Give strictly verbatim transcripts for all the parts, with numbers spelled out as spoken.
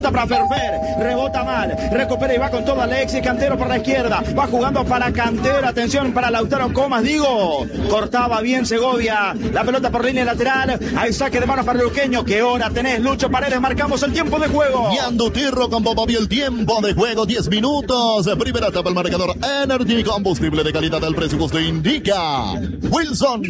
Para Ferfer, rebota mal, recupera y va con todo Alexis Cantero por la izquierda, va jugando para Cantero, atención para Lautaro Comas, digo, cortaba bien Segovia, la pelota por línea lateral, hay saque de manos para el Luqueño. ¿Qué hora tenés, Lucho Paredes? Marcamos el tiempo de juego. Guiando Tirro con Bobovi, el tiempo de juego, diez minutos, primera etapa, el marcador Energy, combustible de calidad, el precio que usted indica. Wilson.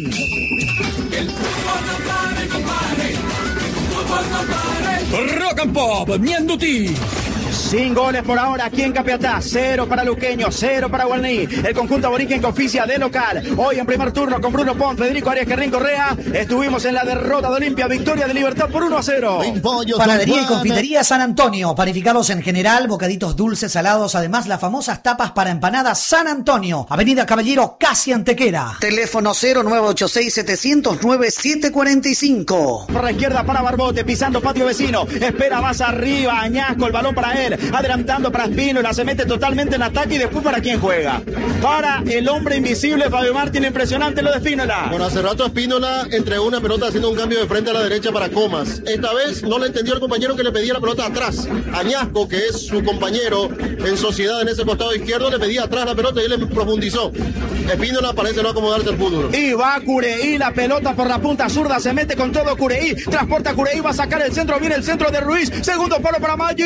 El fútbol no pare, compadre. El fútbol no pare. Rock and Pop, Mianduti. Sin goles por ahora aquí en Capiatá, cero para Luqueño, cero para Guaraní. El conjunto aborigen que oficia de local. Hoy en primer turno con Bruno Pons, Federico Arias, Guerrín Correa. Estuvimos en la derrota de Olimpia, victoria de Libertad por uno a cero. Panadería y confitería San Antonio, panificados en general, bocaditos dulces, salados, además las famosas tapas para empanadas San Antonio. Avenida Caballero, casi Antequera. Teléfono cero nueve ocho seis, siete cero nueve, siete cuatro cinco. Por la izquierda para Barbote, pisando patio vecino. Espera más arriba, Añasco, el balón para él. Adelantando para Espínola, se mete totalmente en ataque y después para quién juega. Para el hombre invisible, Fabio Martín, impresionante lo de Espínola. Bueno, hace rato Espínola entregó una pelota haciendo un cambio de frente a la derecha para Comas. Esta vez no le entendió el compañero que le pedía la pelota atrás. Añasco, que es su compañero en sociedad en ese costado izquierdo, le pedía atrás la pelota y él le profundizó. Espínola parece no acomodarse el fútbol. Y va Cureí, la pelota por la punta zurda, se mete con todo Cureí, transporta Cureí, va a sacar el centro, viene el centro de Ruiz, segundo palo para Maggi.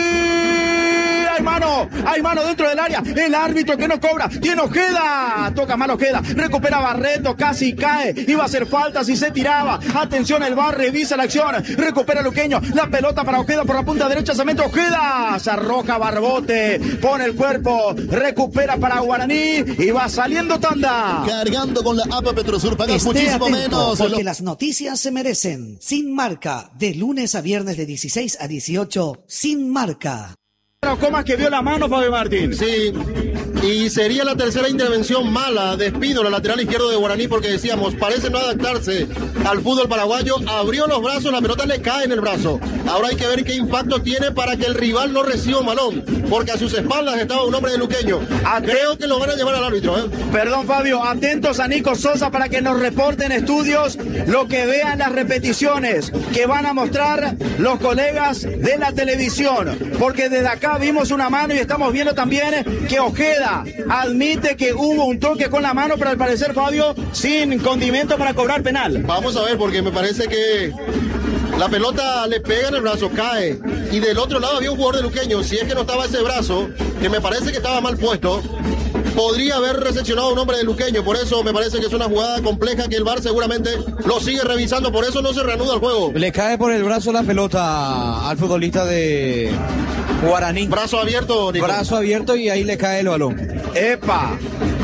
Hay mano, hay mano dentro del área, el árbitro que no cobra, tiene Ojeda, toca mal Ojeda, recupera Barreto, casi cae, iba a hacer falta si se tiraba, atención el V A R, revisa la acción, recupera Luqueño, la pelota para Ojeda por la punta derecha, se mete Ojeda, se arroja Barbote, pone el cuerpo, recupera para Guaraní y va saliendo tanda. Cargando con la A P A Petrosur, pagas Esté muchísimo atento, menos. porque Lo... las noticias se merecen. Sin Marca, de lunes a viernes de dieciséis a dieciocho, Sin Marca. Comas que vio la mano, Fabio Martín. Sí, y sería la tercera intervención mala de Espínola, lateral izquierdo de Guaraní, porque decíamos, parece no adaptarse al fútbol paraguayo, abrió los brazos, la pelota le cae en el brazo. Ahora hay que ver qué impacto tiene para que el rival no reciba un balón, porque a sus espaldas estaba un hombre de Luqueño. Creo que lo van a llevar al árbitro, ¿eh? Perdón, Fabio, atentos a Nico Sosa para que nos reporten estudios lo que vean las repeticiones que van a mostrar los colegas de la televisión, porque desde acá vimos una mano y estamos viendo también que Ojeda admite que hubo un toque con la mano, pero al parecer, Fabio, sin condimento para cobrar penal. Vamos a ver, porque me parece que la pelota le pega en el brazo, cae, y del otro lado había un jugador de Luqueño. Si es que no estaba ese brazo, que me parece que estaba mal puesto, podría haber recepcionado a un hombre de Luqueño. Por eso me parece que es una jugada compleja que el V A R seguramente lo sigue revisando, por eso no se reanuda el juego. Le cae por el brazo la pelota al futbolista de Guaraní. Brazo abierto, Nico. Brazo abierto y ahí le cae el balón. ¡Epa!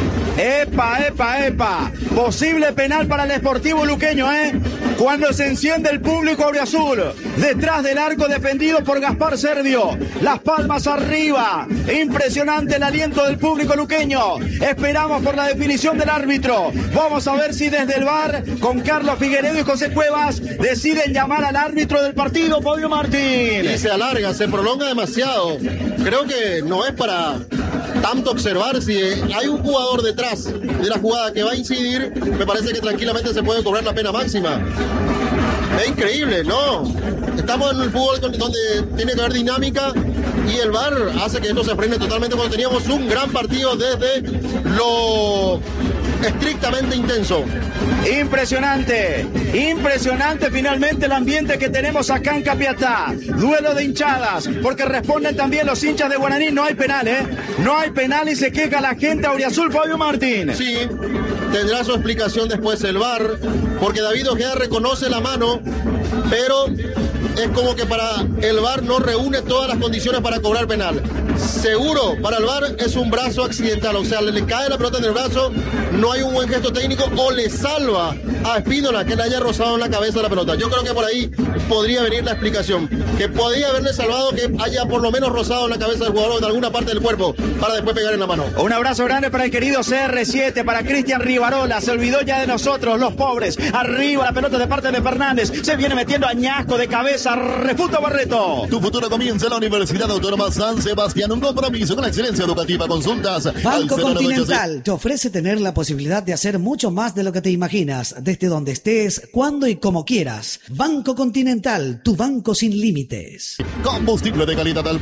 ¡Epa, epa, epa! Posible penal para el Sportivo Luqueño, ¿eh? Cuando se enciende el público auriazul, detrás del arco defendido por Gaspar Servio, las palmas arriba, impresionante el aliento del público luqueño, esperamos por la definición del árbitro, vamos a ver si desde el V A R, con Carlos Figueredo y José Cuevas, deciden llamar al árbitro del partido, Fabio Martín. Y se alarga, se prolonga demasiado, creo que no es para tanto observar. Si hay un jugador detrás de la jugada que va a incidir, me parece que tranquilamente se puede cobrar la pena máxima. Es increíble, ¿no? Estamos en el fútbol donde tiene que haber dinámica y el V A R hace que esto se frene totalmente cuando teníamos un gran partido desde lo estrictamente intenso. Impresionante, impresionante finalmente el ambiente que tenemos acá en Capiatá. Duelo de hinchadas, porque responden también los hinchas de Guaraní. No hay penal, ¿eh? No hay penal y se queja la gente auriazul, Fabio Martín. Sí, tendrá su explicación después el V A R, porque David Ojeda reconoce la mano, pero es como que para el V A R no reúne todas las condiciones para cobrar penal. Seguro, para el V A R es un brazo accidental, o sea, le, le cae la pelota en el brazo, no hay un buen gesto técnico o le salva a Espínola que le haya rozado en la cabeza la pelota. Yo creo que por ahí podría venir la explicación, que podría haberle salvado que haya por lo menos rozado en la cabeza del jugador o en alguna parte del cuerpo para después pegar en la mano. Un abrazo grande para el querido C R siete, para Cristian Rivarola, se olvidó ya de nosotros, los pobres. Arriba la pelota de parte de Fernández, se viene metiendo Añasco de cabeza. César Refuta Barreto. Tu futuro comienza en la Universidad Autónoma San Sebastián. Un compromiso con la excelencia educativa. Consultas. Banco al cero nueve ocho seis. Continental te ofrece tener la posibilidad de hacer mucho más de lo que te imaginas, desde donde estés, cuando y como quieras. Banco Continental, tu banco sin límites. Combustible de calidad al